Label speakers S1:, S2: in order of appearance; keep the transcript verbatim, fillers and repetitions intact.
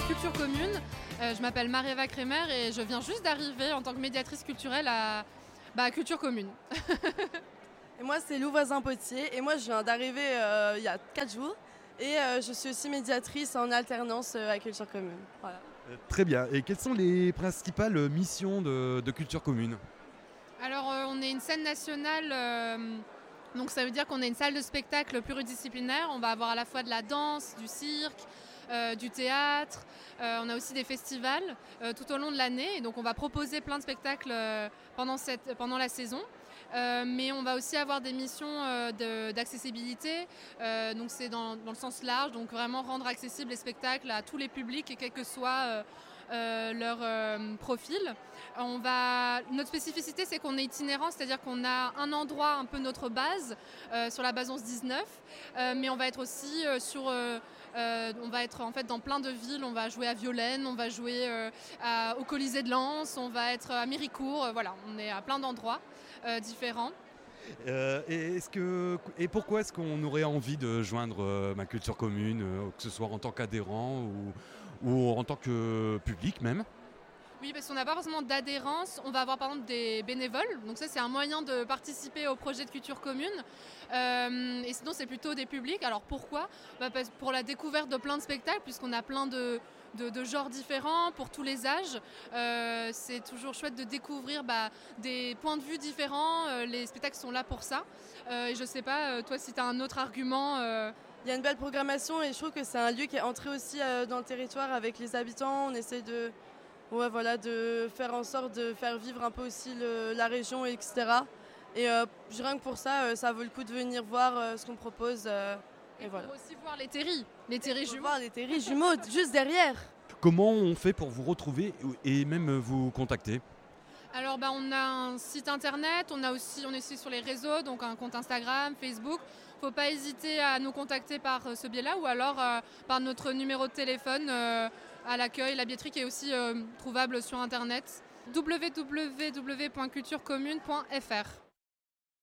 S1: Culture Commune. Euh, je m'appelle Marie-Eva Kremer et je viens juste d'arriver en tant que médiatrice culturelle à, bah, à Culture Commune.
S2: Et moi, c'est Lou Voisin-Potier et moi, je viens d'arriver euh, il y a quatre jours et euh, je suis aussi médiatrice en alternance euh, à Culture Commune. Voilà.
S3: Euh, Très bien. Et quelles sont les principales missions de, de Culture Commune ?
S1: Alors, euh, on est une scène nationale, euh, donc ça veut dire qu'on est une salle de spectacle pluridisciplinaire. On va avoir à la fois de la danse, du cirque, euh, du théâtre. Euh, on a aussi des festivals euh, tout au long de l'année. Et donc, on va proposer plein de spectacles euh, pendant, cette, pendant la saison. Euh, mais on va aussi avoir des missions euh, de, d'accessibilité, euh, donc c'est dans, dans le sens large, donc vraiment rendre accessibles les spectacles à tous les publics et quel que soit euh, euh, leur euh, profil. On va... Notre spécificité, c'est qu'on est itinérant, c'est-à-dire qu'on a un endroit, un peu notre base, euh, sur la base onze dix-neuf, euh, mais on va être aussi euh, sur... Euh, euh, on va être en fait dans plein de villes, on va jouer à Violaine, on va jouer euh, à, au Colisée de Lens, on va être à Méricourt, euh, voilà, on est à plein d'endroits euh, différents.
S3: Euh, et, est-ce que, et pourquoi est-ce qu'on aurait envie de joindre euh, ma Culture Commune, euh, que ce soit en tant qu'adhérent ou, ou en tant que public même ?
S1: Oui, parce qu'on n'a pas forcément d'adhérence. On va avoir par exemple des bénévoles. Donc ça, c'est un moyen de participer au projet de Culture Commune. Euh, et sinon, c'est plutôt des publics. Alors pourquoi ? Bah, parce, Pour la découverte de plein de spectacles, puisqu'on a plein de, de, de genres différents, pour tous les âges. Euh, c'est toujours chouette de découvrir bah, des points de vue différents. Euh, les spectacles sont là pour ça. Euh, et je sais pas, euh, toi, si tu as un autre argument... Euh...
S2: Il y a une belle programmation et je trouve que c'est un lieu qui est entré aussi euh, dans le territoire avec les habitants. On essaie de... Ouais, voilà, de faire en sorte de faire vivre un peu aussi le, la région, et cetera. Et euh, rien que pour ça, euh, ça vaut le coup de venir voir euh, ce qu'on propose. Euh, et,
S1: et
S2: voilà.
S1: Pour aussi voir les terris, les terris jumeaux.
S2: Voir les terris jumeaux juste derrière.
S3: Comment on fait pour vous retrouver et même vous contacter ?
S1: Alors bah, on a un site internet, on a aussi on est aussi sur les réseaux, donc un compte Instagram, Facebook. Faut pas hésiter à nous contacter par euh, ce biais-là ou alors euh, par notre numéro de téléphone euh, à l'accueil. La billetterie qui est aussi euh, trouvable sur internet w w w point culture commune point f r.